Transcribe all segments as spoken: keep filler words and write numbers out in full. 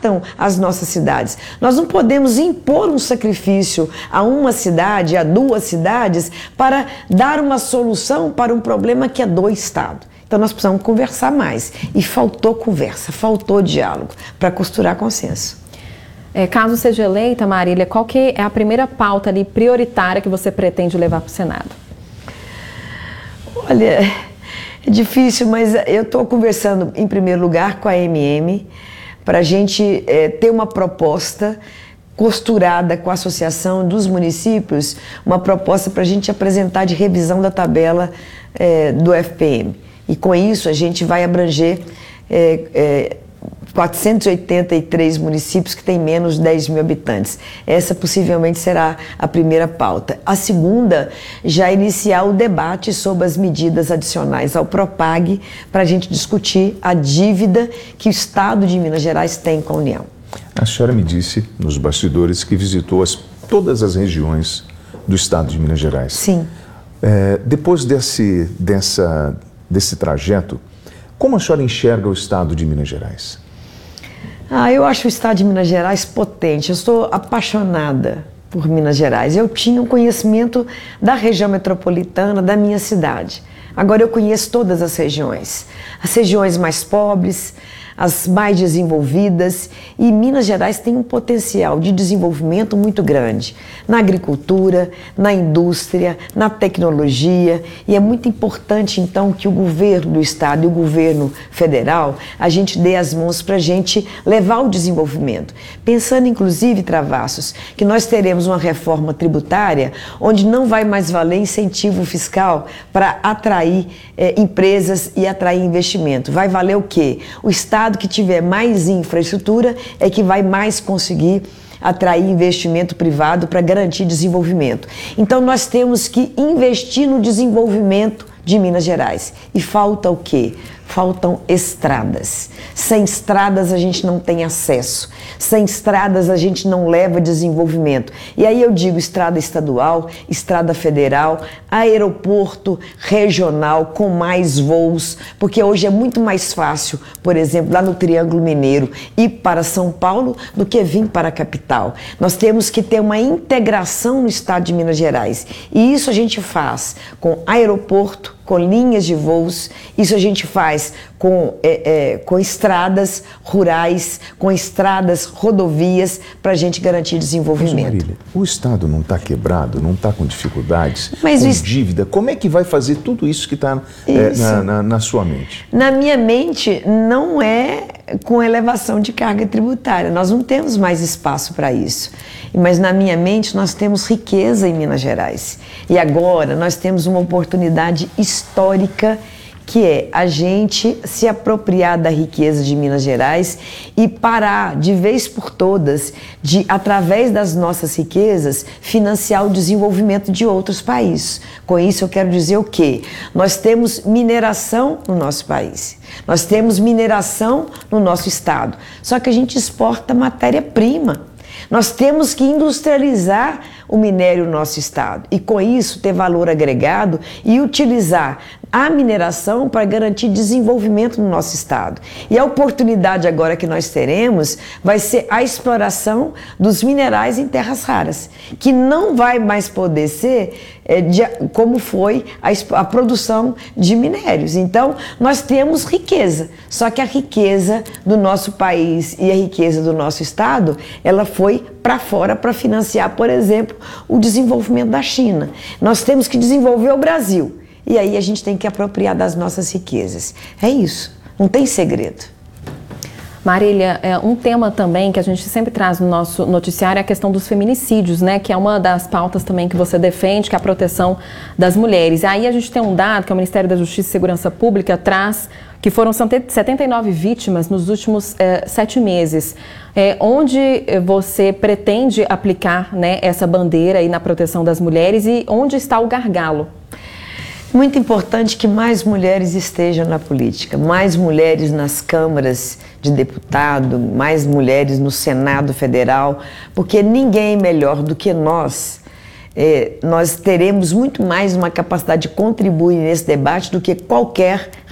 impactam as nossas cidades. Nós não podemos impor um sacrifício a uma cidade, a duas cidades, para dar uma solução para um problema que é do Estado. Então nós precisamos conversar mais. E faltou conversa, faltou diálogo para costurar consenso. É, caso seja eleita, Marília, qual que é a primeira pauta ali prioritária que você pretende levar para o Senado? Olha, é difícil, mas eu estou conversando em primeiro lugar com a A M M para a gente é, ter uma proposta costurada com a Associação dos Municípios, uma proposta para a gente apresentar de revisão da tabela é, do F P M. E com isso a gente vai abranger é, é, quatrocentos e oitenta e três municípios que têm menos de dez mil habitantes. Essa possivelmente será a primeira pauta. A segunda, já iniciar o debate sobre as medidas adicionais ao Propag para a gente discutir a dívida que o Estado de Minas Gerais tem com a União. A senhora me disse nos bastidores que visitou as, todas as regiões do Estado de Minas Gerais. Sim. É, depois desse, dessa, desse trajeto, como a senhora enxerga o Estado de Minas Gerais? Ah, eu acho o Estado de Minas Gerais potente. Eu sou apaixonada por Minas Gerais. Eu tinha um conhecimento da região metropolitana, da minha cidade. Agora eu conheço todas as regiões. As regiões mais pobres, as mais desenvolvidas, e Minas Gerais tem um potencial de desenvolvimento muito grande na agricultura, na indústria, na tecnologia, e é muito importante então que o governo do estado e o governo federal, a gente dê as mãos para a gente levar o desenvolvimento. Pensando inclusive, Travassos, que nós teremos uma reforma tributária onde não vai mais valer incentivo fiscal para atrair eh, empresas e atrair investimento. Vai valer o quê? O estado que tiver mais infraestrutura é que vai mais conseguir atrair investimento privado para garantir desenvolvimento. Então nós temos que investir no desenvolvimento de Minas Gerais. E falta o quê? Faltam estradas. Sem estradas a gente não tem acesso. Sem estradas a gente não leva desenvolvimento. E aí eu digo estrada estadual, estrada federal, aeroporto regional com mais voos, porque hoje é muito mais fácil, por exemplo, lá no Triângulo Mineiro, ir para São Paulo do que vir para a capital. Nós temos que ter uma integração no estado de Minas Gerais. E isso a gente faz com aeroporto, com linhas de voos, isso a gente faz com, é, é, com estradas rurais, com estradas, rodovias, para a gente garantir desenvolvimento. Mas, Marília, o Estado não está quebrado, não está com dificuldades, Mas com isso... dívida, como é que vai fazer tudo isso que está é, na, na, na sua mente? Na minha mente não é com elevação de carga tributária, nós não temos mais espaço para isso. Mas na minha mente nós temos riqueza em Minas Gerais. E agora nós temos uma oportunidade histórica, que é a gente se apropriar da riqueza de Minas Gerais e parar de vez por todas de, através das nossas riquezas, financiar o desenvolvimento de outros países. Com isso eu quero dizer o quê? Nós temos mineração no nosso país, nós temos mineração no nosso estado, só que a gente exporta matéria-prima. Nós temos que industrializar o minério no nosso estado e, com isso, ter valor agregado e utilizar a mineração para garantir desenvolvimento no nosso estado. E a oportunidade agora que nós teremos vai ser a exploração dos minerais em terras raras, que não vai mais poder ser é, de, como foi a, a produção de minérios. Então, nós temos riqueza, só que a riqueza do nosso país e a riqueza do nosso estado, ela foi para fora para financiar, por exemplo, o desenvolvimento da China. Nós temos que desenvolver o Brasil. E aí a gente tem que apropriar das nossas riquezas. É isso, não tem segredo. Marília, é, um tema também que a gente sempre traz no nosso noticiário é a questão dos feminicídios, né? Que é uma das pautas também que você defende, que é a proteção das mulheres. Aí a gente tem um dado que o Ministério da Justiça e Segurança Pública traz, que foram setenta e nove vítimas nos últimos é, sete meses. É, onde você pretende aplicar, né, essa bandeira aí na proteção das mulheres e onde está o gargalo? Muito importante que mais mulheres estejam na política, mais mulheres nas câmaras de deputado, mais mulheres no Senado Federal, porque ninguém melhor do que nós. É, nós teremos muito mais uma capacidade de contribuir nesse debate do que qualquer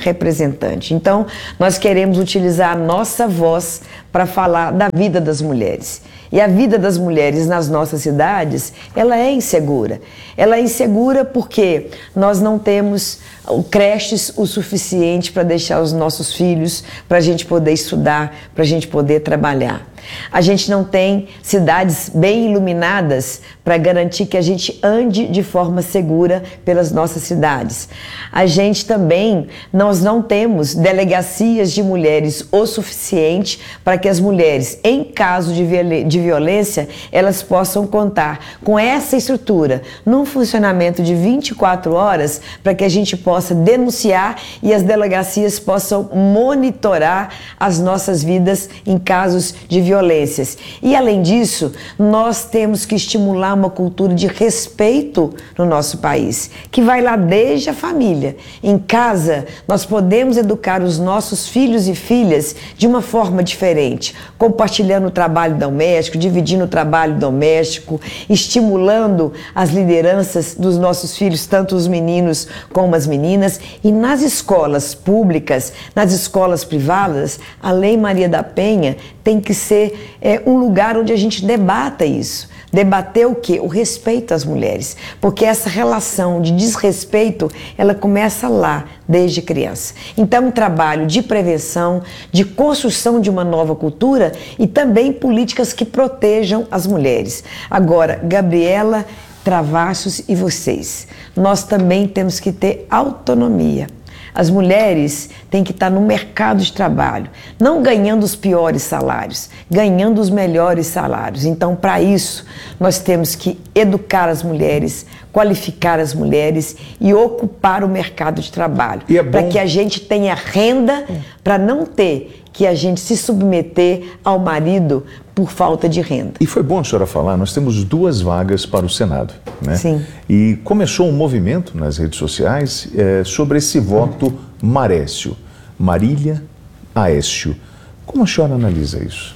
representante. Então, nós queremos utilizar a nossa voz para falar da vida das mulheres. E a vida das mulheres nas nossas cidades, ela é insegura. Ela é insegura porque nós não temos creches o suficiente para deixar os nossos filhos, para a gente poder estudar, para a gente poder trabalhar. A gente não tem cidades bem iluminadas para garantir que a gente ande de forma segura pelas nossas cidades. A gente também, nós não temos delegacias de mulheres o suficiente para que as mulheres, em caso de, viol- de violência, elas possam contar com essa estrutura, num funcionamento de vinte e quatro horas, para que a gente possa denunciar e as delegacias possam monitorar as nossas vidas em casos de violência. violências. E além disso, nós temos que estimular uma cultura de respeito no nosso país, que vai lá desde a família. Em casa, nós podemos educar os nossos filhos e filhas de uma forma diferente, compartilhando o trabalho doméstico, dividindo o trabalho doméstico, estimulando as lideranças dos nossos filhos, tanto os meninos como as meninas. E nas escolas públicas, nas escolas privadas, a Lei Maria da Penha tem que ser é, um lugar onde a gente debata isso. Debater o quê? O respeito às mulheres. Porque essa relação de desrespeito, ela começa lá, desde criança. Então, um trabalho de prevenção, de construção de uma nova cultura e também políticas que protejam as mulheres. Agora, Gabriela, Travassos e vocês, nós também temos que ter autonomia. As mulheres têm que estar no mercado de trabalho, não ganhando os piores salários, ganhando os melhores salários. Então, para isso, nós temos que educar as mulheres, qualificar as mulheres e ocupar o mercado de trabalho, é para que a gente tenha renda, para não ter que a gente se submeter ao marido por falta de renda. E foi bom a senhora falar, nós temos duas vagas para o Senado, né? Sim. E começou um movimento nas redes sociais é, sobre esse voto Marécio, Marília Aécio. Como a senhora analisa isso?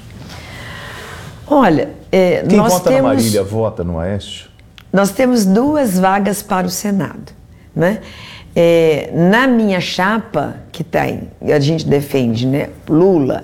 Olha, é, Quem nós vota temos... na Marília vota no Aécio? Nós temos duas vagas para o Senado, né? É, na minha chapa, que tem, a gente defende, né? Lula,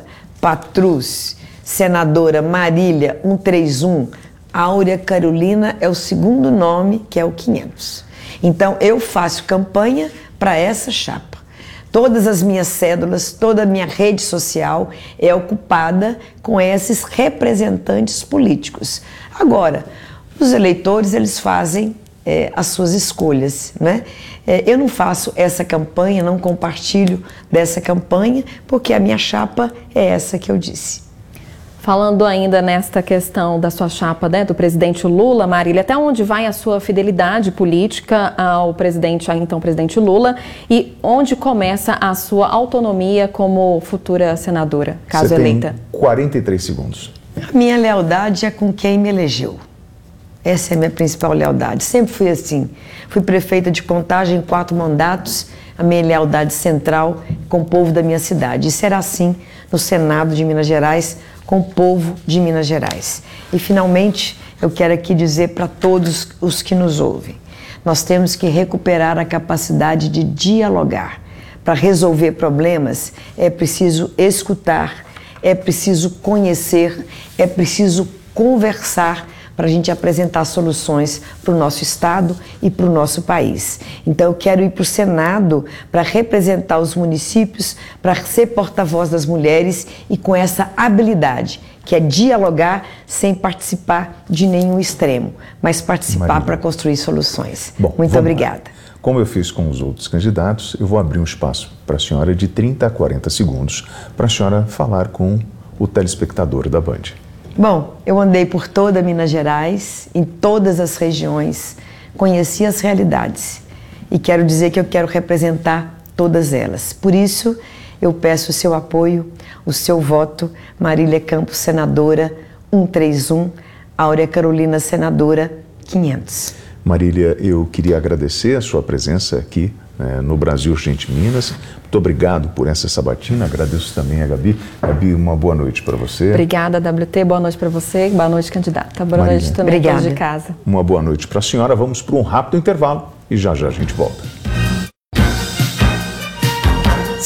Patrus, senadora Marília cento e trinta e um, Áurea Carolina é o segundo nome, que é o quinhentos. Então, eu faço campanha para essa chapa. Todas as minhas cédulas, toda a minha rede social é ocupada com esses representantes políticos. Agora, os eleitores, eles fazem é, as suas escolhas, né? É, eu não faço essa campanha, não compartilho dessa campanha, porque a minha chapa é essa que eu disse. Falando ainda nesta questão da sua chapa, né, do presidente Lula, Marília, até onde vai a sua fidelidade política ao presidente, ao então presidente Lula, e onde começa a sua autonomia como futura senadora, caso Você eleita? Tem quarenta e três segundos. A minha lealdade é com quem me elegeu. Essa é a minha principal lealdade. Sempre fui assim. Fui prefeita de Contagem em quatro mandatos. A minha lealdade central com o povo da minha cidade. E será assim no Senado de Minas Gerais, com o povo de Minas Gerais. E, finalmente, eu quero aqui dizer para todos os que nos ouvem, nós temos que recuperar a capacidade de dialogar. Para resolver problemas, é preciso escutar, é preciso conhecer, é preciso conversar, para a gente apresentar soluções para o nosso estado e para o nosso país. Então eu quero ir para o Senado para representar os municípios, para ser porta-voz das mulheres e com essa habilidade, que é dialogar sem participar de nenhum extremo, mas participar para construir soluções. Bom, muito obrigada. Lá. Como eu fiz com os outros candidatos, eu vou abrir um espaço para a senhora de trinta a quarenta segundos para a senhora falar com o telespectador da Band. Bom, eu andei por toda Minas Gerais, em todas as regiões, conheci as realidades e quero dizer que eu quero representar todas elas. Por isso, eu peço o seu apoio, o seu voto, Marília Campos, senadora cento e trinta e um, Áurea Carolina, senadora quinhentos. Marília, eu queria agradecer a sua presença aqui né, no Brasil Urgente Minas. Muito obrigado por essa sabatina. Agradeço também a Gabi. Gabi, uma boa noite para você. Obrigada, W T. Boa noite para você. Boa noite, candidata. Boa Marília. noite também a todos de casa. Uma boa noite para a senhora. Vamos para um rápido intervalo e já já a gente volta.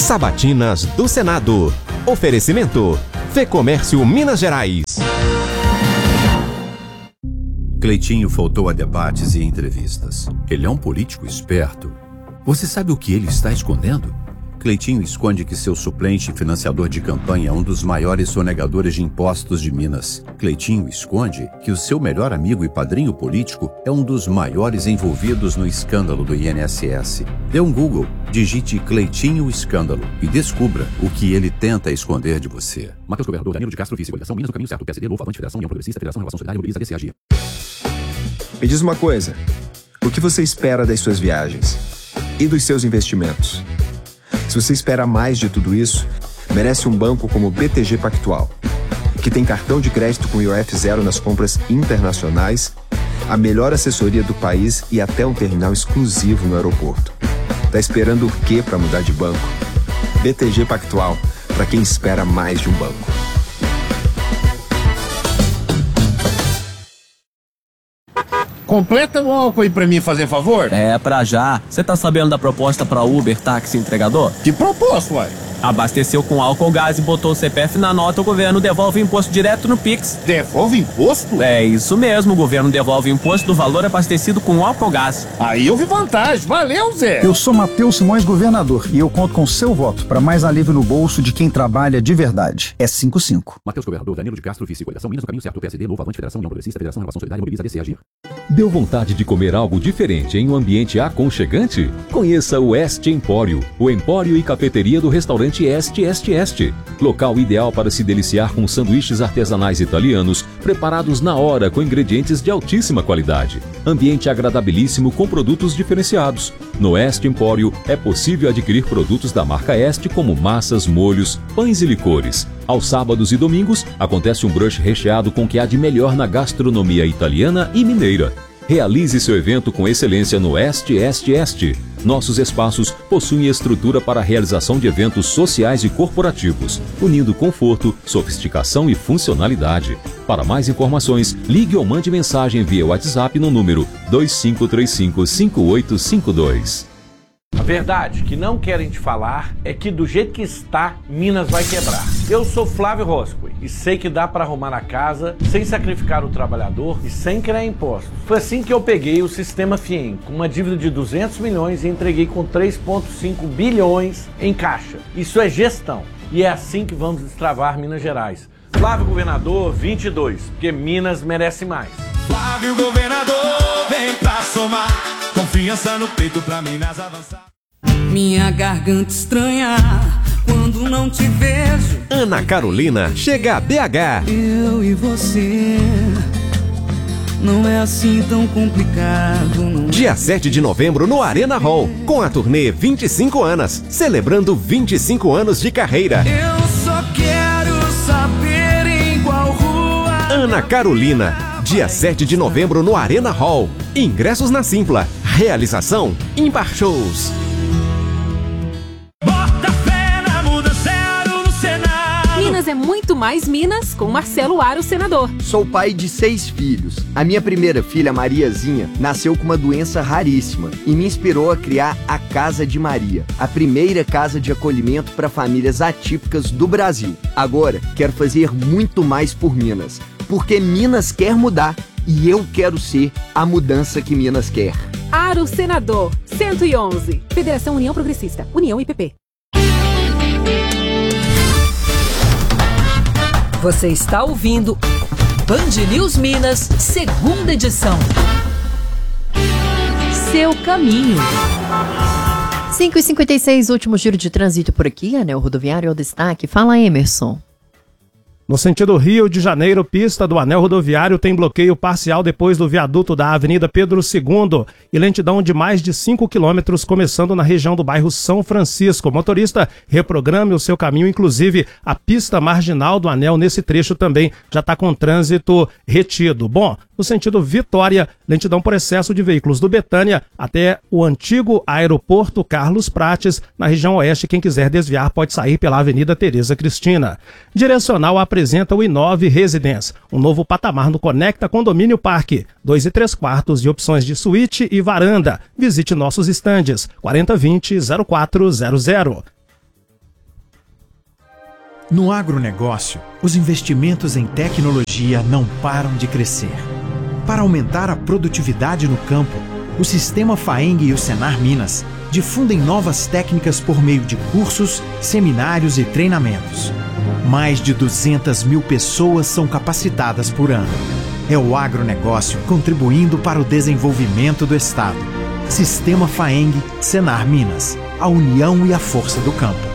Sabatinas do Senado. Oferecimento: Fecomércio Minas Gerais. Cleitinho faltou a debates e entrevistas. Ele é um político esperto. Você sabe o que ele está escondendo? Cleitinho esconde que seu suplente e financiador de campanha é um dos maiores sonegadores de impostos de Minas. Cleitinho esconde que o seu melhor amigo e padrinho político é um dos maiores envolvidos no escândalo do I N S S. Dê um Google, digite Cleitinho Escândalo e descubra o que ele tenta esconder de você. Matheus Governador, Danilo de Castro, Vice, Coligação Minas no Caminho Certo, P S D, Novo, Avante, Federação, União Progressista, Federação, Relação Solidária, Mobiliza, D C A G. Me diz uma coisa, o que você espera das suas viagens e dos seus investimentos? Se você espera mais de tudo isso, merece um banco como o B T G Pactual, que tem cartão de crédito com I O F zero nas compras internacionais, a melhor assessoria do país e até um terminal exclusivo no aeroporto. Tá esperando o quê para mudar de banco? B T G Pactual, para quem espera mais de um banco. Completa o álcool aí pra mim, fazer favor? É, pra já. Você tá sabendo da proposta pra Uber, táxi entregador? Que proposta, uai? Abasteceu com álcool gás e botou o C P F na nota, o governo devolve o imposto direto no Pix. Devolve imposto? É isso mesmo, o governo devolve o imposto do valor abastecido com álcool gás. Aí eu vi vantagem, valeu, Zé! Eu sou Matheus Simões, governador, e eu conto com seu voto para mais alívio no bolso de quem trabalha de verdade. É cinco cinco. Matheus Governador, Danilo de Castro, Vice, Coligação Minas no Caminho Certo, P S D, Novo, Avante, Federação, União Progressista, Federação, Relação Solidária, Mobiliza, D C A G. Deu vontade de comer algo diferente em um ambiente aconchegante? Conheça o Este Empório, o empório e cafeteria do restaurante Este Este Este. Local ideal para se deliciar com sanduíches artesanais italianos, preparados na hora com ingredientes de altíssima qualidade. Ambiente agradabilíssimo com produtos diferenciados. No Este Empório é possível adquirir produtos da marca Este como massas, molhos, pães e licores. Aos sábados e domingos acontece um brunch recheado com o que há de melhor na gastronomia italiana e mineira. Realize seu evento com excelência no Este Este Este. Nossos espaços possuem estrutura para a realização de eventos sociais e corporativos, unindo conforto, sofisticação e funcionalidade. Para mais informações, ligue ou mande mensagem via WhatsApp no número dois cinco três cinco, cinco oito cinco dois. A verdade que não querem te falar é que do jeito que está, Minas vai quebrar. Eu sou Flávio Roscoe e sei que dá para arrumar a casa sem sacrificar o trabalhador e sem criar impostos. Foi assim que eu peguei o Sistema Fiem, com uma dívida de duzentos milhões e entreguei com três vírgula cinco bilhões em caixa. Isso é gestão e é assim que vamos destravar Minas Gerais. Flávio Governador vinte e dois, porque Minas merece mais. Flávio Governador, vem pra somar. Confiança no peito pra Minas avançar. Minha garganta estranha quando não te vejo. Ana Carolina chega a B H. Eu e você não é assim tão complicado, não. Dia sete de novembro no Arena Hall, com a turnê vinte e cinco anos, celebrando vinte e cinco anos de carreira. Eu só quero saber em qual rua. Ana Carolina, dia sete de novembro no Arena Hall. Ingressos na Simpla. Realização Impar Shows. Bota fé na muda zero no Senado. Minas é muito mais Minas com Marcelo Aro, senador. Sou pai de seis filhos. A minha primeira filha, Mariazinha, nasceu com uma doença raríssima e me inspirou a criar a Casa de Maria, a primeira casa de acolhimento para famílias atípicas do Brasil. Agora, quero fazer muito mais por Minas, porque Minas quer mudar e eu quero ser a mudança que Minas quer. Aro, senador, cento e onze. Federação União Progressista, União I P P. Você está ouvindo Band News Minas, segunda edição. Seu caminho. cinco e cinquenta e seis, último giro de trânsito por aqui. Anel Rodoviário é o destaque. Fala, Emerson. No sentido Rio de Janeiro, pista do Anel Rodoviário tem bloqueio parcial depois do viaduto da Avenida Pedro segundo e lentidão de mais de cinco quilômetros, começando na região do bairro São Francisco. Motorista, reprograme o seu caminho, inclusive a pista marginal do Anel nesse trecho também já está com trânsito retido. Bom, no sentido Vitória, lentidão por excesso de veículos do Betânia até o antigo aeroporto Carlos Prates, na região oeste. Quem quiser desviar pode sair pela Avenida Tereza Cristina. Direcional apresenta o Inove Residence, um novo patamar no Conecta Condomínio Parque, dois e três quartos e opções de suíte e varanda. Visite nossos estandes quarenta vinte, zero quatro zero zero. No agronegócio, os investimentos em tecnologia não param de crescer. Para aumentar a produtividade no campo, o Sistema Faeng e o Senar Minas difundem novas técnicas por meio de cursos, seminários e treinamentos. Mais de duzentas mil pessoas são capacitadas por ano. É o agronegócio contribuindo para o desenvolvimento do Estado. Sistema Faeng, Senar Minas, a união e a força do campo.